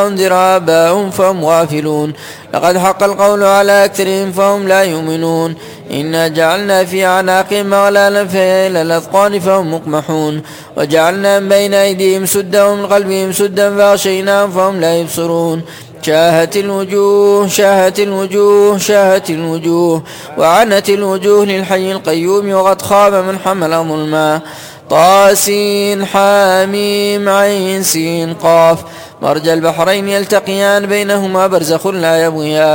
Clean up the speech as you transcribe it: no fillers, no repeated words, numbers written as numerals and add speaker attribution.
Speaker 1: أنذر آباءهم فهم غافلون لقد حق القول على أكثرهم فهم لا يؤمنون إنا جعلنا في أعناقهم أغلالا فهي إلى الأذقان فهم مقمحون وجعلنا من بين أيديهم سدا ومن خلفهم سدا فأغشيناهم فهم لا يبصرون شاهت الوجوه شاهت الوجوه شاهت الوجوه وعنت الوجوه للحي القيوم وقد خاب من حمل ظلما طاسين حاميم عين سين قاف مرج البحرين يلتقيان بينهما برزخ لا يبغيان